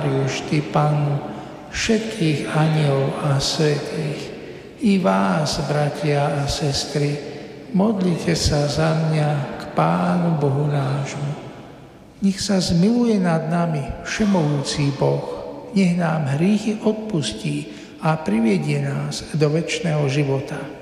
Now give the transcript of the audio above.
Máriu, Ty Pannu, všetkých anielov a svätých, i vás, bratia a sestry, modlite sa za mňa k Pánu Bohu nášmu. Nech sa zmiluje nad nami všemohúci Boh, nech nám hriechy odpustí a privedie nás do večného života.